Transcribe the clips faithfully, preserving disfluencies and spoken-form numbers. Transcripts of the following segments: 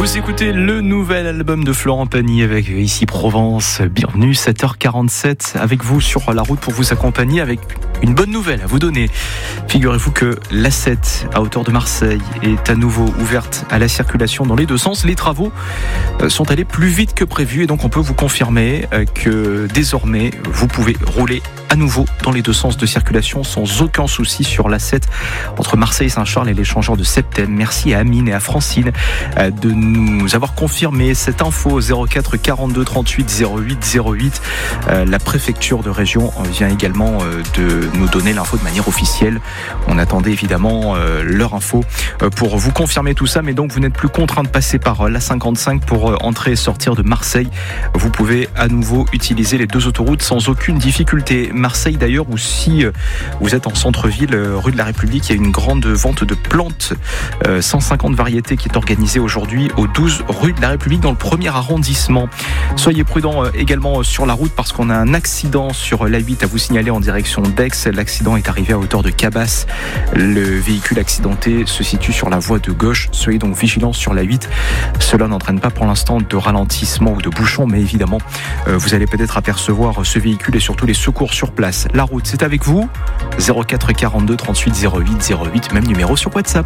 Vous écoutez le nouvel album de Florent Pagny avec Ici Provence. Bienvenue, sept heures quarante-sept avec vous sur la route pour vous accompagner avec une bonne nouvelle à vous donner. Figurez-vous que l'A sept à hauteur de Marseille est à nouveau ouverte à la circulation dans les deux sens. Les travaux sont allés plus vite que prévu et donc on peut vous confirmer que désormais vous pouvez rouler à nouveau dans les deux sens de circulation sans aucun souci sur l'A sept entre Marseille, Saint-Charles et l'échangeur de Septem. Merci à Amine et à Francine de nous avoir confirmé cette info. Zéro quatre quarante-deux trente-huit zéro huit zéro huit. La préfecture de région vient également de nous donner l'info de manière officielle. On attendait évidemment leur info pour vous confirmer tout ça, mais donc vous n'êtes plus contraint de passer par l'A cinquante-cinq pour entrer et sortir de Marseille. Vous pouvez à nouveau utiliser les deux autoroutes sans aucune difficulté. Marseille d'ailleurs, où si vous êtes en centre-ville, rue de la République, il y a une grande vente de plantes, cent cinquante variétés qui est organisée aujourd'hui au douze rue de la République dans le premier arrondissement. Soyez prudents également sur la route parce qu'on a un accident sur l'A huit à vous signaler en direction d'Aix. L'accident est arrivé à hauteur de Cabasse. Le véhicule accidenté se situe sur la voie de gauche. Soyez donc vigilants sur l'A huit. Cela n'entraîne pas pour l'instant de ralentissement ou de bouchon, mais évidemment, vous allez peut-être apercevoir ce véhicule et surtout les secours sur place. La route, c'est avec vous. Zéro quatre quarante-deux trente-huit zéro huit zéro huit, même numéro sur WhatsApp.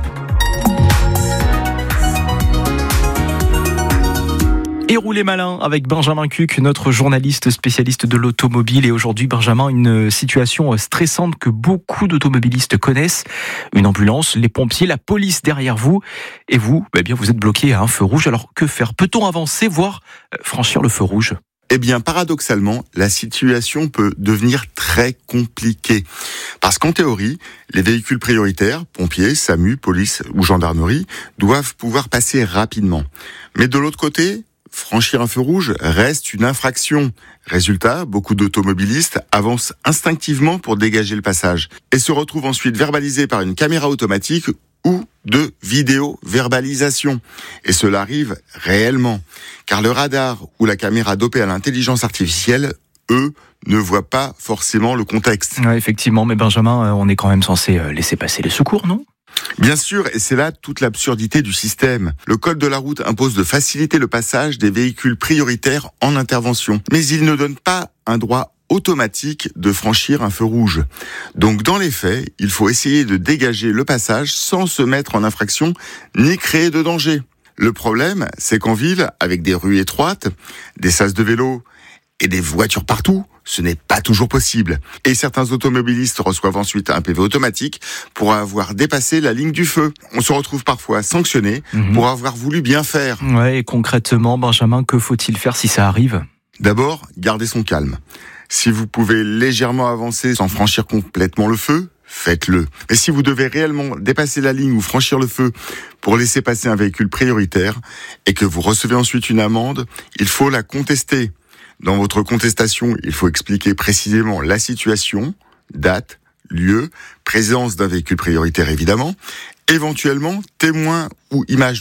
Et roulez malin avec Benjamin Cuc, notre journaliste spécialiste de l'automobile. Et aujourd'hui, Benjamin, une situation stressante que beaucoup d'automobilistes connaissent. Une ambulance, les pompiers, la police derrière vous. Et vous, eh bien, vous êtes bloqué à un feu rouge. Alors que faire ? Peut-on avancer, voire franchir le feu rouge ? Eh bien, paradoxalement, la situation peut devenir très compliquée. Parce qu'en théorie, les véhicules prioritaires, pompiers, SAMU, police ou gendarmerie, doivent pouvoir passer rapidement. Mais de l'autre côté, franchir un feu rouge reste une infraction. Résultat, beaucoup d'automobilistes avancent instinctivement pour dégager le passage et se retrouvent ensuite verbalisés par une caméra automatique ou de vidéo-verbalisation. Et cela arrive réellement, car le radar ou la caméra dopée à l'intelligence artificielle, eux, ne voient pas forcément le contexte. Ouais, effectivement, mais Benjamin, on est quand même censé laisser passer les secours, non ? Bien sûr, et c'est là toute l'absurdité du système. Le code de la route impose de faciliter le passage des véhicules prioritaires en intervention, mais il ne donne pas un droit automatique de franchir un feu rouge. Donc dans les faits, il faut essayer de dégager le passage sans se mettre en infraction ni créer de danger. Le problème, c'est qu'en ville, avec des rues étroites, des sas de vélo et des voitures partout, ce n'est pas toujours possible. Et certains automobilistes reçoivent ensuite un P V automatique pour avoir dépassé la ligne du feu. On se retrouve parfois sanctionné mmh. pour avoir voulu bien faire. Ouais, et concrètement, Benjamin, que faut-il faire si ça arrive ? D'abord, garder son calme. Si vous pouvez légèrement avancer sans franchir complètement le feu, faites-le. Mais si vous devez réellement dépasser la ligne ou franchir le feu pour laisser passer un véhicule prioritaire et que vous recevez ensuite une amende, il faut la contester. Dans votre contestation, il faut expliquer précisément la situation, date, lieu, présence d'un véhicule prioritaire évidemment, éventuellement témoin ou image